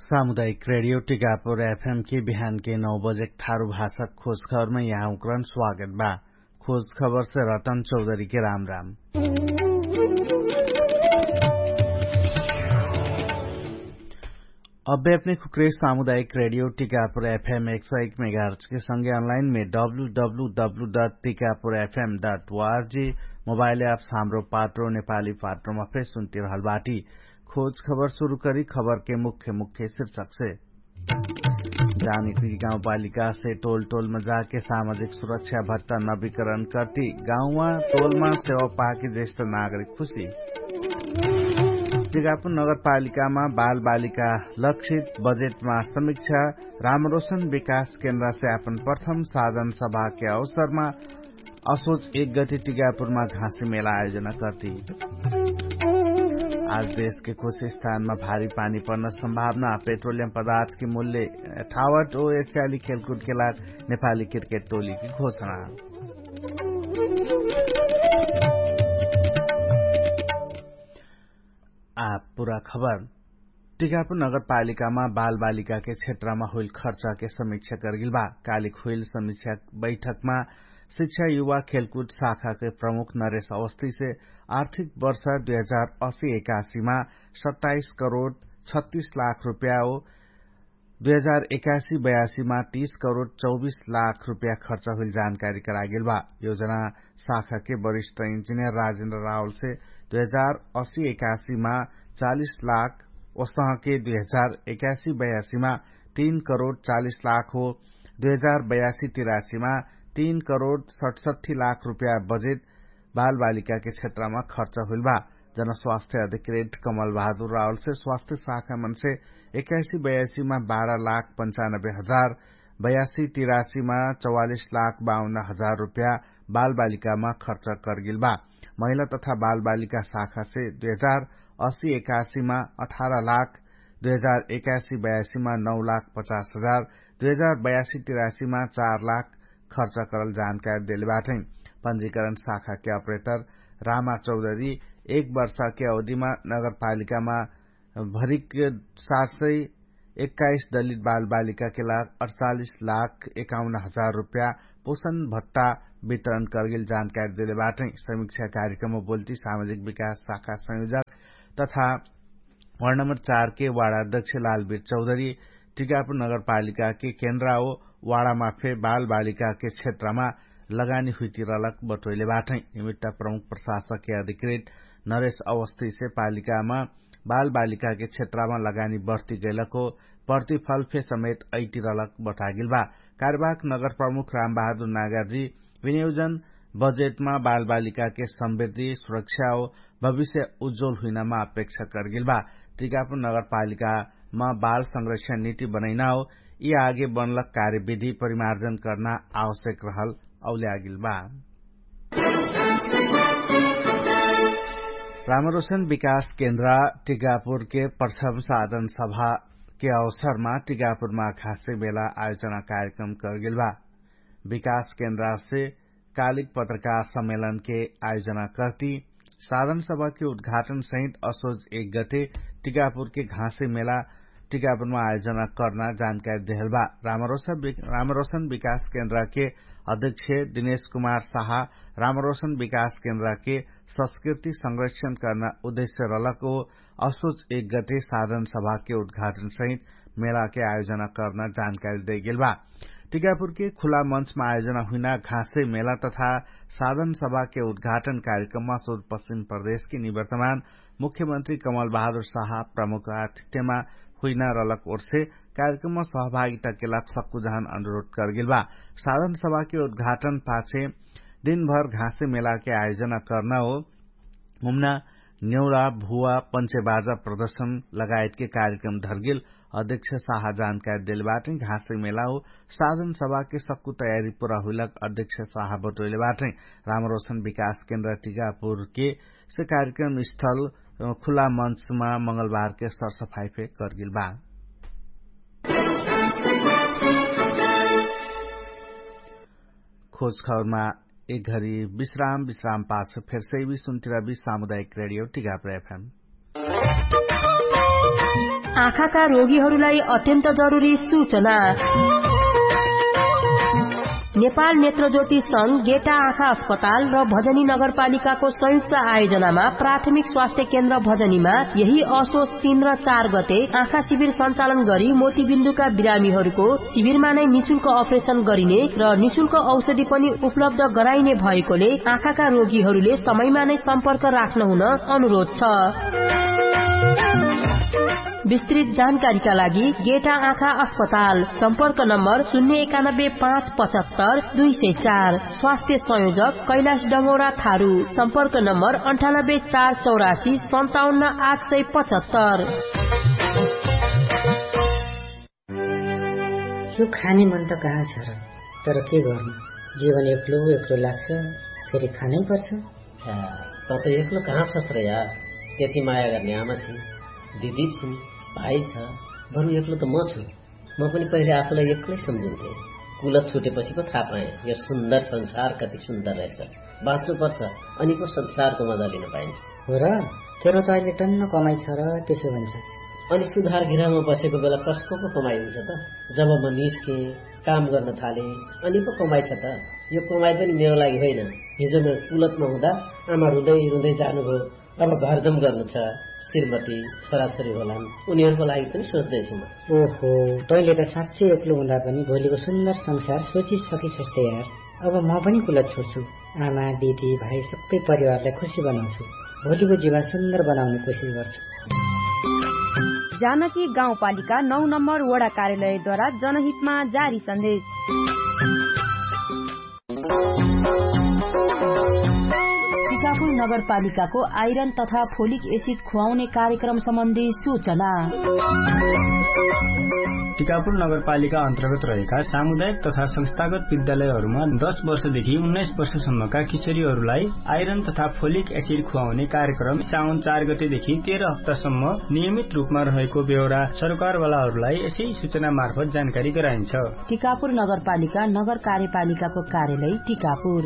सामुदायिक radio Tikapur FM के बिहान के 9 बजे थारू भाषक खोज खबर में यहाँ उकरण स्वागत बा। खोज खबर से रतन चौधरी के राम राम। अब अपने खुकरे सामुदायिक रेडियो टिकापुर एफएम 101 मेगाहर्ट्ज के संगे ऑनलाइन में www.tikapurfm.org मोबाइल ऐप हाम्रो पात्रो नेपाली पात्रोमा फेर सुनती रहल बाटी। खोज खबर शुरू करी खबर के मुख्य शीर्षक से। जानकी गाउँपालिका से टोल में जाके सामाजिक सुरक्षा भत्ता नवीकरण करती गाउँमा टोलमा सेवा पाएकी ज्येष्ठ नागरिक खुशी। टिकापुर नगरपालिकामा बाल बालिका लक्षित बजेटमा समीक्षा। रामरोशन विकास केन्द्र से अपन प्रथम साधन सभा के अवसरमा असोज 1 गते टिकापुरमा घाँसी मेला आयोजना करती। आज देश के कुछ स्थान में भारी पानी पर्न संभावना। पेट्रोलियम पदार्थ की मूल्य यथावत ओ एशियाली खेलकूद के लाग नेपाली क्रिकेट टोली की घोषणा। आप पूरा खबर। टिकापुर नगरपालिकामा बाल बालिका के क्षेत्रमा हुइल खर्च के समीक्षा करगिल बा। कालिक हुइल समीक्षा बैठकमा शिक्षा युवा खेलकूद शाखा के प्रमुख नरेश अवस्थी से आर्थिक वर्ष 2080-81 में 27 करोड़ 36 लाख रुपया हो 2081-82 में 30 करोड़ 24 लाख रुपया खर्च हुई जानकारी करागिल बा। योजना शाखा के वरिष्ठ इंजीनियर राजेन्द्र रावल से 2080-81 में 40 लाख वस्तः के 2081-82 में 3 करोड़ 40 लाख हो 2082-83 में 3 करोड़ 67 लाख रुपया बजेट बाल बालिका के क्षेत्र में खर्च हुई बा। जन स्वास्थ्य अधिकृत कमल बहादुर रावल से स्वास्थ्य शाखा मन से 81-82 में 12 लाख 95 हजार 82-83 में 44 लाख 52 हजार रुपया बाल बालिका में खर्च करगिल बा। महिला तथा बाल बालिका शाखा से 2080-81 में 18 लाख 2081-82 में 9 लाख 50 हजार 2082-83 में 4 लाख खर्च करल जानकारी दिले बाटे। पंजीकरण शाखा के ऑपरेटर रामा चौधरी 1 वर्ष के अवधि में नगरपालिका में भरिक 721 दलित बाल बालिका के लाग 48 लाख 51 हजार रुपया पोषण भत्ता वितरण करगिल जानकारी दिले बाटे। समीक्षा कार्यक्रम में बोलती सामाजिक विकास शाखा संयोजक तथा वार्ड नंबर 4 के वार्ड अध्यक्ष लालवीर चौधरी टिकापुर नगरपालिका के केन्द्र ओ वाड़ा माफे बाल बालिका के क्षेत्र में लगानी हुई तिरलक बटोले बाटे। निमित्त प्रमुख प्रशासकीय अधिकृत नरेश अवस्थी से पालिका में बाल बालिका के क्षेत्र में लगानी बढ़ती गैलको प्रतिफल फे समेत ऐतिरलक बटागिल बा। कार्यवाहक नगर प्रमुख राम बहादुर नागाजी विनियोजन बजेट में बाल बालिका के समृद्धि सुरक्षा और भविष्य उज्जवल हुइनमा अपेक्षा करगिल बा। टिकापुर नगरपालिका में बाल संरक्षण नीति बनैना हो यी आगे बनलक कार्यविधि परिमार्जन करना आवश्यक रहल औल्यागिल बा। रामरोशन विकास केन्द्र टिकापुर के प्रथम साधन सभा के अवसर में टिकापुर में घाँसे मेला आयोजना कार्यक्रम करगिल बा। विकास केन्द्र से कालिक पत्रकार सम्मेलन के आयोजना करती साधन सभा के उद्घाटन सहित असोज 1 गते टिकापुर के घाँसे मेला टिकापुर में आयोजना करना जानकारी दिहल बा। रामरोशन विकास केन्द्र के अध्यक्ष दिनेश कुमार शाह रामरोशन विकास केन्द्र के संस्कृति संरक्षण करना उद्देश्य रलको असोज 1 गते साधन सभा के उद्घाटन सहित मेला के आयोजना करना जानकारी दे गेल बा। टिकापुर के खुला मंच में आयोजना हुइना घाँसे मेला तथा साधन सभा के उद्घाटन कार्यक्रम में सुदूर पश्चिम प्रदेश की निवर्तमान मुख्यमंत्री कमल बहादुर शाह प्रमुख आतिथ्यमा हुइना रलक ओर से कार्यक्रम में सहभागिता के लाग सक्कु जहान अनुरोध करगिल बा। साधन सभा के उद्घाटन पाछे दिनभर घाँसे मेला के आयोजना करना हो घुम्ना न्यौरा भुआ पंचेबाजा प्रदर्शन लगायत के कार्यक्रम धरगिल अध्यक्ष शाह जानकारी दिले बाटे। घाँसे मेला हो साधन सभा के सक्कु तैयारी पूरा हुइलक अध्यक्ष शाह बटोले बाटे। रामरोशन विकास केन्द्र टिकापुर के से कार्यक्रम स्थल खुला मंच में मंगलबार के सरसफाई पे करगिल बा। खोज खबर में एक घड़ी विश्राम पास फिर से भी सुनती रही सामुदायिक रेडियो टिकापुर एफएम। आँखाका रोगीहरूलाई अत्यन्त जरुरी सूचना। नेपाल नेत्रज्योति संघ, गेटा आँखा अस्पताल र भजनी नगरपालिकाको संयुक्त आयोजनामा प्राथमिक स्वास्थ्य केन्द्र भजनीमा यही असोज 3 र 4 गते आँखा शिविर सञ्चालन गरी मोतीबिन्दुका बिरामीहरूको शिविरमा नै निशुल्क अपरेशन गरिने र निशुल्क औषधि पनि उपलब्ध गराइने भएकोले आँखाका रोगीहरूले समयमा नै सम्पर्क राख्न हुन अनुरोध छ। विस्तृत जानकारीका लागि गेटा आँखा अस्पताल, सम्पर्क नम्बर 091 575 204। स्वास्थ्य संयोजक कैलाश डंगौरा थारू, सम्पर्क नम्बर 98 484 57 875। यो खाने मन त कहाँ छ र, तर के गर्नु, जीवन एक्लो एक्लो लाग्छ, फेरि खानै पर्छ। त एक्लो कहाँ छस् र यार, त्यति माया गर्ने आमा छिन्, दिदी छिन्, भाइ छ, बरु एक्लो त म छु। म पनि पहिले आफूलाई एक्लै सम्झिन्थे, कुलत छुटेपछि पो थाहा पाएँ यो सुन्दर संसार कति सुन्दर रहेछ। बाँच्नुपर्छ अनि पो संसारको मजा लिन पाइन्छ। हो र, तेरो त अहिले टन्न कमाइ छ र त्यसो भन्छस्। अनि सुधार गृहमा बसेको बेला कसको पो कमाइ हुन्छ त? जब म निस्के, काम गर्न थाले, अनि पो कमाइ छ त। यो कमाइ पनि मेरो लागि होइन। हिजो म कुलतमा हुँदा आमा रुँदै रुँदै जानुभयो, अब घरजम गर्नु छ, श्रीमती छोराछोरी होलान्, उनीहरूको लागि पनि सोच्दैछु म। ओहो, तैँले त साँच्चै एक्लो हुँदा पनि भोलिको सुन्दर संसार सोचिसकिछस् त यार। अब म पनि कुलत छोड्छु, आमा दिदी भाइ सबै परिवारलाई खुसी बनाउँछु, भोलिको जीवन सुन्दर बनाउने कोसिस गर्छु। जानकी गाउँपालिका 9 नम्बर वडा कार्यालयद्वारा जनहितमा जारी सन्देश। टिकापुर नगरपालिकाको आइरन तथा फोलिक एसिड खुवाउने कार्यक्रम सम्बन्धी सूचना। टिकापुर नगरपालिका अन्तर्गत रहेका सामुदायिक तथा संस्थागत विद्यालयहरूमा 10 वर्षदेखि 19 वर्षसम्मका किशोरीहरूलाई आइरन तथा फोलिक एसिड खुवाउने कार्यक्रम साउन 4 गतेदेखि 13 हप्तासम्म नियमित रूपमा रहेको बेहोरा सरकारवालाहरूलाई यसै सूचना मार्फत जानकारी गराइन्छ। टिकापुर नगरपालिका नगर कार्यपालिकाको कार्यालय टिकापुर।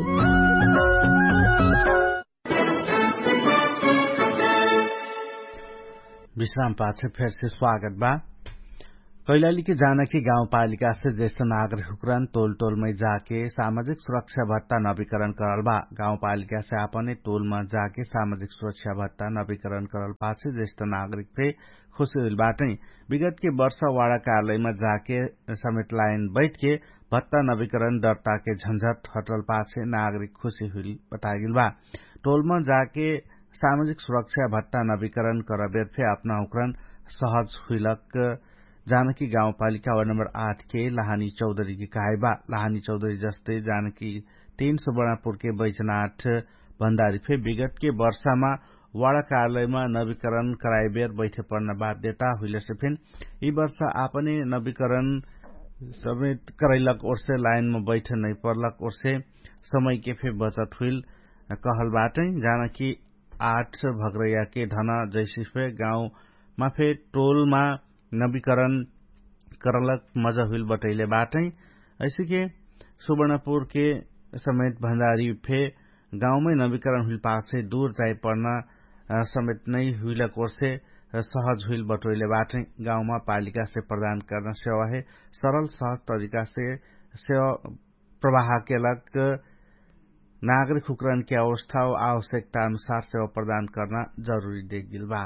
विश्राम पाछे फिर से स्वागत बा। कैलाली की जानकी गाउँपालिका से ज्येष्ठ नागरिक टोल टोल में जाके सामाजिक सुरक्षा भत्ता नवीकरण करल बा। गाउँपालिका से अपने टोल में जाके सामाजिक सुरक्षा भत्ता नवीकरण करल पाछे ज्येष्ठ नागरिक पे खुशी हुई बाटे। विगत के वर्ष वाड़ा कार्यालय में जाके समेत लाइन बैठ के भत्ता नवीकरण दर्ता के झंझट हटल पाछे नागरिक खुशी हुई बताइल बा। टोल में जाके सामाजिक सुरक्षा भत्ता नवीकरण करबेर फे अपना उकरण सहज हुइलक जानकी गाउँपालिका वार्ड नम्बर 8 के लाहानी चौधरी की कहाइबा। लाहानी चौधरी जस्ते जानकी 3 सुवर्णपुर के बैजनाथ भण्डारी फे विगत के वर्षमा वाड़ा कार्यालयमा नवीकरण कराइबेर बैठे पर्न बाध्यता हुइले से फिन यी वर्ष आपने नवीकरण समेत करैलक ओरसे लाइन में बैठ नहीं पर्लक ओरसे समय के फे बचत हुइल कहल बाटे। जानकी 8 भगरैया के धना जैसिफे गाउँ माफे टोल मा नवीकरण करलक मजा हुइल बटैले बाटे। ऐसे के सुवर्णपुर के समेत भण्डारी फे गाउँ में नवीकरण हुइल पासे दूर जाय पर्ना समेत नहीं हुइलक ओरसे सहज हुइल बटोइले बाटे। गाउँ में पालिका से प्रदान करना सेवा है सरल सहज तरीका से सेवा प्रवाह केलक नागरिक हुकरण की अवस्था और आवश्यकता अनुसार सेवा प्रदान करना जरूरी देखिल बा।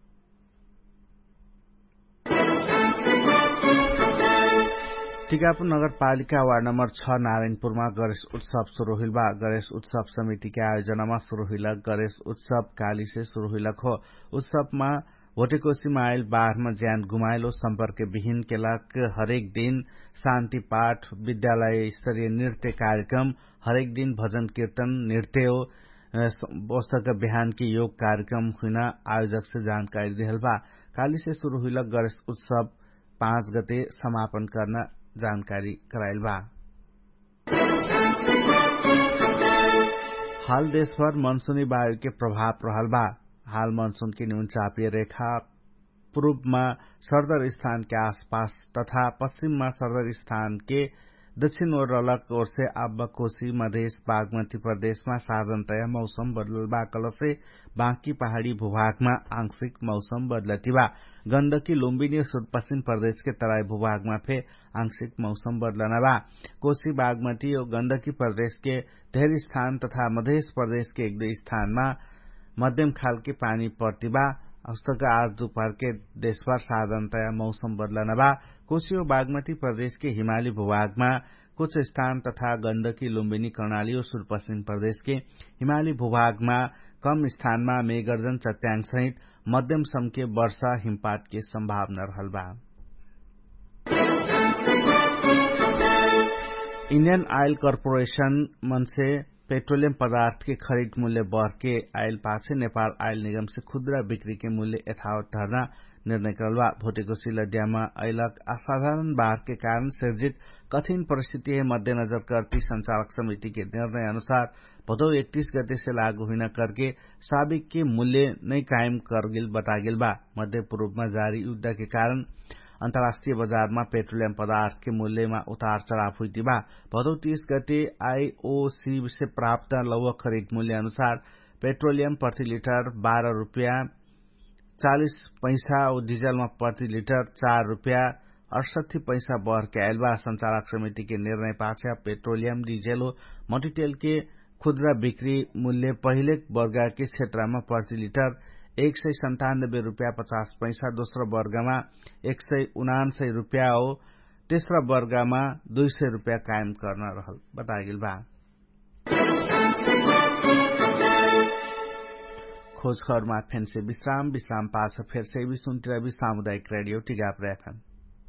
टिकापुर नगरपालिका वार्ड नम्बर 6 नारायणपुरमा गणेश उत्सव शुरू हुइल बा। गणेश उत्सव समिति के आयोजनामा शुरू हुइलक गणेश उत्सव काली से शुरू हुइलक हो। उत्सवमा भोटेकोशीमा आयल बाढ़मा ज्यान गुमाइलो सम्पर्क विहीन केलक हरेक दिन शान्ति पाठ विद्यालय स्तरीय नृत्य कार्यक्रम हरेक दिन भजन कीर्तन नृत्य पुस्तक बिहान के योग कार्यक्रम हुन आयोजक से जानकारी दिहल बा। काली से शुरू हुइलक गणेश उत्सव 5 गते समापन करना जानकारी कराइल बा। हाल देशभर मनसूनी वायु के प्रभाव रहल बा। हाल मनसून की न्यून चापीय रेखा पूर्व में सरदर स्थान के आसपास तथा पश्चिम में सरदर स्थान के दक्षिण ओर रलक ओर से अब कोशी मधेश बागमती प्रदेशमा साधारणतया मौसम बदलबा कलसे बाँकी पहाड़ी भूभागमा आंशिक मौसम बदलतिबा गण्डकी लुम्बिनी सुदूरपश्चिम प्रदेश के तराई भूभागमा फे आंशिक मौसम बदलनबा कोशी बागमती और गण्डकी प्रदेश के ढेर स्थान तथा मधेश प्रदेश के एक दो स्थानमा मध्यम खाल के पानी पर्तिबा औस्तका आज दोपहर के देशभर साधारणतया मौसम बदलनबा कोशी और बागमती प्रदेश के हिमाली भूभागमा कुछ स्थान तथा गण्डकी लुम्बिनी कर्णाली और सुदूरपश्चिम प्रदेश के हिमाली भूभागमा कम स्थानमा मेघगर्जन चट्याङ सहित मध्यम सम के वर्षा हिमपात के संभावना रहल बा। इंडियन ऑयल कॉर्पोरेशन मन से पेट्रोलियम पदार्थ के खरीद मूल्य बढ़ के आयल पाछे नेपाल आयल निगम से खुदरा बिक्री के मूल्य यथावत धरना निर्णय करलवा भोटेकोशी लदियामा अयलक असाधारण बाढ़ के कारण सिर्जित कठिन परिस्थिति मध्यनजर करती संचालक समिति के निर्णय अनुसार भदौ 31 गते से लागू हुन करके साबिक के मूल्य नहीं कायम करगिल बतागिल बा। मध्य पूर्व में जारी युद्ध के कारण अंतर्राष्ट्रीय बाजार में पेट्रोलियम पदार्थ के मूल्य में उतार चढ़ाव हुई बा। भदौ 30 गते आईओसी से प्राप्त लौह खरीद मूल्य अनुसार पेट्रोलियम प्रति लीटर 12 रुपया 40 पैसा और डीजल में प्रति लीटर 4 रुपया 68 पैसा बढ़ के आयल बा। संचालक समिति के निर्णय पाछे पेट्रोलियम डीजल और मटीटेल के खुदरा बिक्री मूल्य पहले वर्ग के क्षेत्र में प्रति लीटर 197 रुपया 50 पैसा, दोस्रो वर्गमा 179 रुपया और तेस्रो वर्गमा 200 रुपया कायम गर्न रहल बताइल बा। खोज खबरमा फेन से विश्राम पाछ फेर से भी सुनती रही सामुदायिक रेडियो टिकापुर एफएम।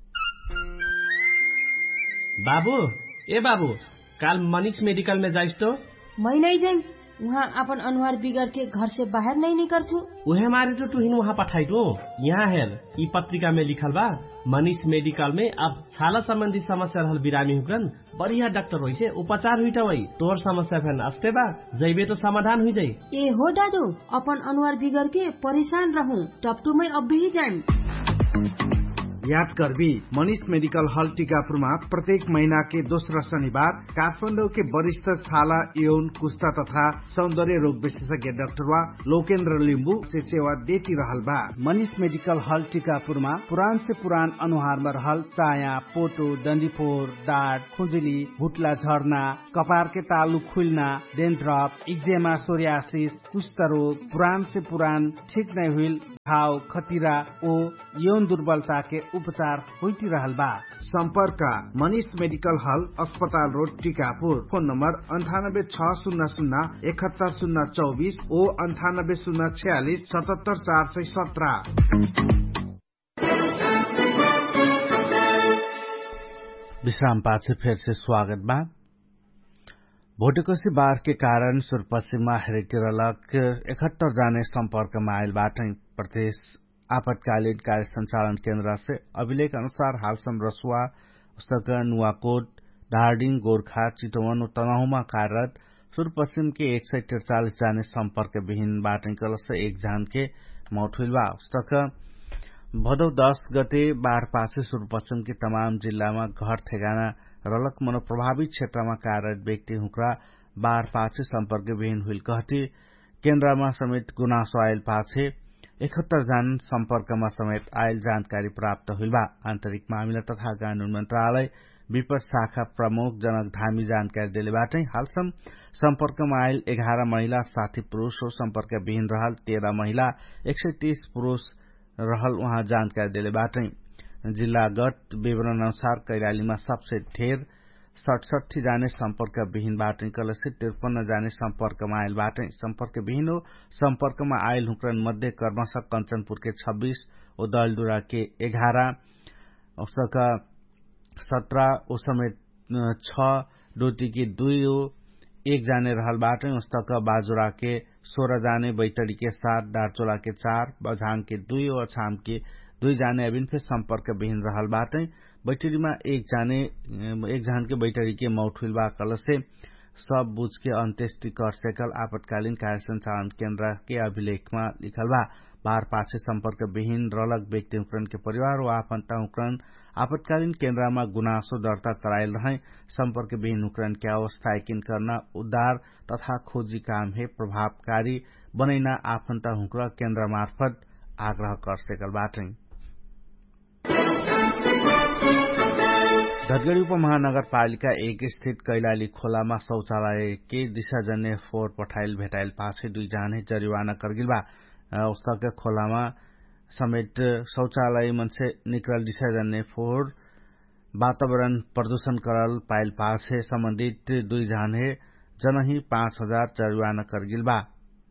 बाबू ए बाबू काल मनीष मेडिकल में जाइस तो मैं नहीं जाई, वहाँ अपन अनुहार बिगड़ के घर से बाहर नहीं निकलू। उहे मारे तो तुहिन वहाँ पठाई दो। यहाँ हेर ई पत्रिका में लिखल बा मनीष मेडिकल में अब छाला संबंधी समस्या रहल बिरामी हुकन बढ़िया डॉक्टर होई से उपचार हुई वही तोर समस्या फेन अस्ते बा जइबे तो समाधान हुई जाई। ए हो दादू अपन अनुहार बिगड़ के परेशान रहूं टपटू में अब भी जाए। याद करबी मनीष मेडिकल हॉल टीकापुरमा प्रत्येक महीना के दोस्रो शनिवार काठमाडौँ के वरिष्ठ छाला यौन कुष्ठा तथा सौंदर्य रोग विशेषज्ञ डाक्टर लोकेन्द्र लिम्बू से सेवा देती रहल बा। मनीष मेडिकल हॉल टीकापुरमा पुरान से पुरान अनुहार में रहल चाया पोटो डंडीफोर दाँत खुजली भुटला झर्ना कपार के तालु खुलना डेन्ड्रफ इक्जेमा सोरियासिस कुष्ठ रोग पुरान से पुरान ठीक नहीं हुई घाव खतिरा ओ यौन दुर्बलता के उपचार होती रहल बा। संपर्क मनीष मेडिकल हॉल अस्पताल रोड टीकापुर। फोन नंबर 9860017024 ओ 9806477417। विश्राम पाछे फिर से स्वागत बा। भोटेकोशी बाढ़ के कारण सुदूरपश्चिममा हेरेटिरलक 71 जाने सम्पर्कमा आयल बाटै प्रदेश आपतकालीन कार्य संचालन केन्द्र से अभिलेख अनुसार हालसम्म रसुवा उस्तकर नुवाकोट धारडिङ गोर्खा चितवन और तनहुमा कार्यरत सुदूरपश्चिम के 143 जाने सम्पर्क विहीन बाटै कलश एक जान के मौत हुई बा। उस्तकर भदौ 10 गते बाढ़ पाछे सुदूरपश्चिम के तमाम जिल्लामा घर ठेगाना रलक मनोप्रभावित क्षेत्रमा कार्यरत व्यक्ति हुक्रा बाढ़ पाछे सम्पर्क विहीन हुई कहती केन्द्रमा समेत गुनासो आयल पाछे 71 जान सम्पर्कमा समेत आयल जानकारी प्राप्त हुई बा। आन्तरिक मामिला तथा कानून मन्त्रालय विपद शाखा प्रमुख जनक धामी जानकारी दिलेबाटै हालसम्म सम्पर्कमा आयल 11 महिला 60 पुरूष हो सम्पर्क विहीन रहल 13 महिला 130 पुरूष रहल वहाँ जानकारी दिलेबाटै जिल्लागत विवरण अनुसार कैलालीमा सबसे ढेर 67 जाने सम्पर्क विहीन बाटै कलसे 53 जाने सम्पर्कमा आयल बाटै सम्पर्क विहीन हो सम्पर्कमा आयल हुक्रन मध्ये कर्मशा कञ्चनपुर के 26 और दलदुरा के 11 औसका 17 ओ समेत 6 डोटी के 2 1 जाने रहल बाटै औस्तक बाजुरा के 16 जाने बैतडी के 7 दार्चोला के 4 बझाङ के 2 और छाम के 2 जाने अबिन फिर सम्पर्क विहीन रहल बाटै बैतडीमा एक जान के बैतडी के मौत हुई बा कलसे सब बुझ के अन्त्येष्टि कर सकल आपतकालीन कार्य संचालन केन्द्र के अभिलेखमा लिखल बा। बारपासे सम्पर्क विहीन रलक व्यक्ति हुक्रन के परिवार व आफन्त हुक्रन आपतकालीन केन्द्रमा गुनासो दर्ता करायल रहे सम्पर्क विहीन हुक्रन के अवस्था यकिन करना उद्धार तथा खोजी काम हे प्रभावकारी बनैना आफन्त हुक्र केन्द्र मार्फत आग्रह कर सेकल बाटै। धनगढ़ी उपमहानगरपालिका 1 स्थित कैलाली खोलामा शौचालय के दिशाजन्य फोहोर पठाइल भेटाइल पाछे 2 जाने जरिवाना करगिल बा। उसका खोलामा समेत शौचालय मनसे निकल दिशाजन्य फोहोर वातावरण प्रदूषण करल पाइल पाछे सम्बन्धित 2 जाने जनही 5,000 जरिवाना करगिल बा।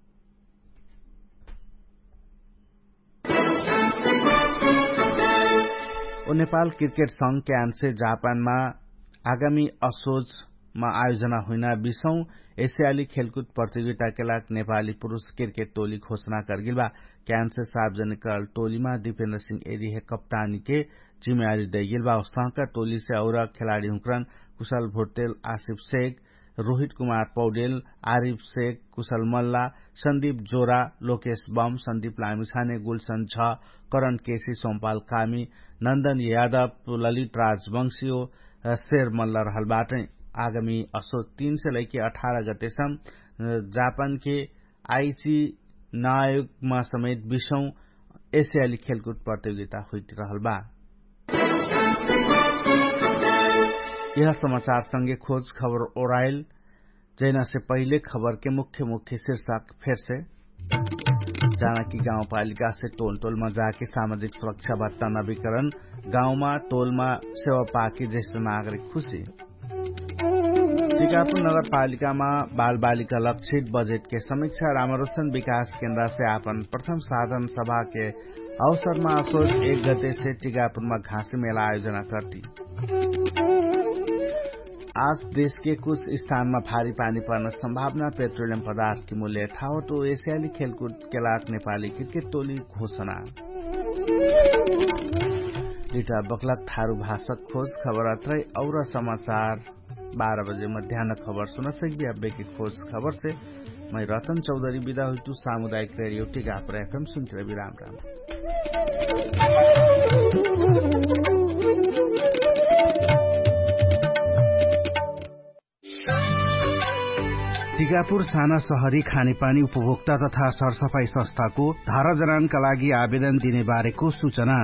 नेपाल क्रिकेट संघ क्यान्से जापानमा आगामी असोजमा आयोजना हुन 20औं एसियाली खेलकुद प्रतियोगिता के लाग नेपाली पुरूष क्रिकेट टोली घोषणा करगिल बा। क्यान्से सार्वजनिक करल टोलीमा दीपेन्द्र सिंह एरीहे कप्तानी के जिम्मेवारी दैगिल बा। उसका टोली से और खिलाड़ी हुक्रन कुशल भोटेल, आसिफ शेख, रोहित कुमार पौडेल, आरिफ शेख, कुशल मल्ला, सन्दीप जोरा, लोकेश बम, सन्दीप लामिछाने, गुलशन झा, करण केसी, सोमपाल कामी, नन्दन यादव, ललित राजवंशियो, शेर मल्ला रहल बाटे। आगामी असोज 3 से लेके 18 गतेसम्म जापान के आइची नायोगमा समेत 20औं एसियाली खेलकुद प्रतियोगिता हुई रहल बा। यह समाचार संगे खोज खबर ओराइल जैना से पहले खबर के मुख्य शीर्षक फिर से। जानकी गाउँपालिका से टोल में जाके सामाजिक सुरक्षा भत्ता नवीकरण, गाउँमा टोलमा सेवा पाके ज्येष्ठ नागरिक खुशी। टिकापुर नगरपालिकामा बाल बालिका लक्षित बजेट के समीक्षा, रामरोशन विकास केन्द्र से आपन प्रथम साधन सभा के अवसर में असोज 1 गते से टिकापुर में घाँसी मेला आयोजना करती। आज देश के कुछ स्थान में भारी पानी पर्न संभावना, पेट्रोलियम पदार्थ की मूल्य यथावत, एशियाली खेलकूद के लाग नेपाली क्रिकेट टोली घोषणा। लिटा बकलक थारू भाषक खोज खबर अत्रै और समाचार 12 बजे मध्याह्न खबर सुन सकबी। अब की खोज खबर से मैं रतन चौधरी विदा हुई। सामुदायिक रेडियो टिकापुर FM सुनते विराम राम। टिकापुर साना शहरी खानेपानी उपभोक्ता तथा सरसफाई संस्थाको धारा जनानका लागि आवेदन दिने बारेको सूचना।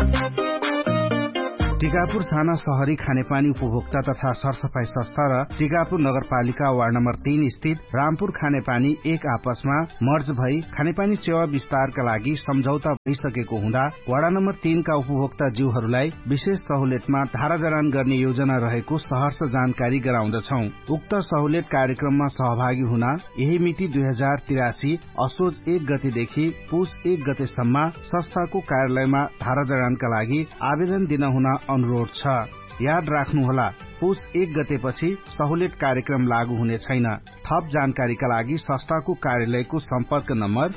टिकापुर साना शहरी खानेपानी उपभोक्ता तथा सरसफाई संस्था र टिकापुर नगरपालिका वार्ड नम्बर 3 स्थित रामपुर खानेपानी एक आपसमा मर्ज भई खानेपानी सेवा विस्तारका लागि सम्झौता भइसकेको हुँदा वार्ड नम्बर 3 का उपभोक्ता जीवहरूलाई विशेष सहुलियतमा धारा जनान गर्ने योजना रहेको सहर्ष जानकारी गराउँदछौ। उक्त सहुलियत कार्यक्रममा सहभागी हुन यही मिति 2083 असोज 1 गतेदेखि पुस 1 गतेसम्म संस्थाको कार्यालयमा धारा जनानका लागि आवेदन दिन हुन अनुरोध छ। याद राख्नुहोला, पुस 1 गतेपछि सहुलियत कार्यक्रम लागू हुने छैन। थप जानकारीका लागि संस्थाको कार्यालयको सम्पर्क नम्बर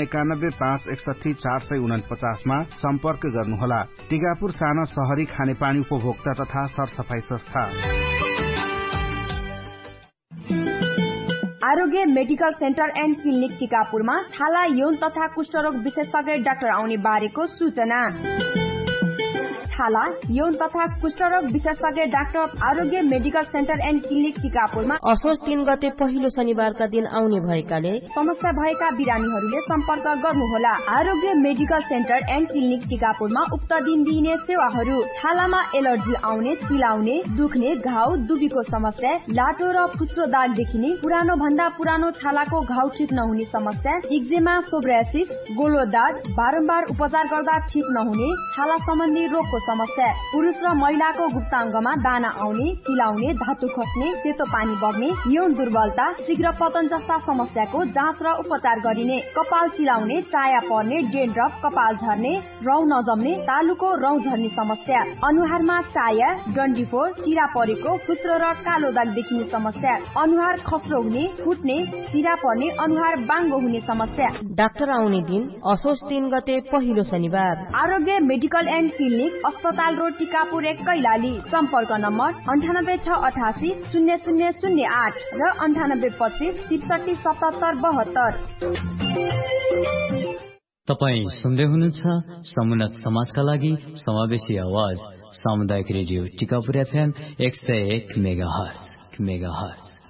091561449 मा सम्पर्क गर्नुहोला। टिकापुर साना शहरी खानेपानी उपभोक्ता तथा सरसफाई संस्था। आरोग्य मेडिकल सेन्टर एन्ड क्लिनिक टिकापुरमा छाला, यौन तथा कुष्ठरोग विशेषज्ञ डाक्टर आउने बारेको सूचना। छाला, यौन तथा कुष्ठरोग विशेषज्ञ डाक्टर आरोग्य medical centre and clinic टिकापुरमा Asoj 3 गते पहिलो शनिबारका दिन आउने भएकाले समस्या भएका बिरामीहरूले सम्पर्क गर्नुहोला। आरोग्य मेडिकल सेन्टर एन्ड क्लिनिक टिकापुरमा उक्त दिन दिइने सेवाहरू: छालामा एलर्जी आउने, चिलाउने, दुख्ने, घाउ, दुबीको समस्या, लाटो र फुस्रो दाग देखिने, पुरानो भन्दा पुरानो छालाको घाउ ठिक नहुने समस्या, एक्जेमा, सोब्रासिस, गोलो दाग, बारम्बार उपचार गर्दा ठिक नहुने, छाला सम्बन्धी रोगको समस्या, पुरुष र महिलाको गुप्ताङ्गमा दाना आउने, चिलाउने, धातु खस्ने, सेतो पानी बग्ने, यौन दुर्बलता, शीघ्र पतन जस्ता समस्याको जाँच र उपचार गरिने, कपाल चिलाउने, चाया पर्ने, डेन्ड्रफ, कपाल झर्ने, रौँ नजम्ने, तालुको रौँ झर्ने समस्या, अनुहारमा चाया, डन्डीफोर, चिरा परेको, फुस्रो र कालो दाग देखिने समस्या, अनुहार खस्रो हुने, फुट्ने, चिरा पर्ने, अनुहार बाङ्गो हुने समस्या। डाक्टर आउने दिन असोज 3 गते पहिलो शनिबार। आरोग्य मेडिकल एन्ड क्लिनिक, अस्पताल रोड, टिकापुर 1 कैलाली। सम्पर्क नम्बर 9868 0008 र 9825 63 77 72। तपाई सुन्दै हुनुहुन्छ समुन्नत समाजका लागि समावेशी आवाज सामुदायिक रेडियो टिकापुर FM 101 मेगाहर्ज